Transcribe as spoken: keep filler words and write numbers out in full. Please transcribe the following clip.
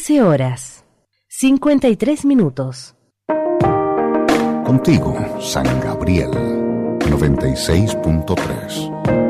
quince horas, cincuenta y tres minutos. Contigo, San Gabriel, noventa y seis punto tres.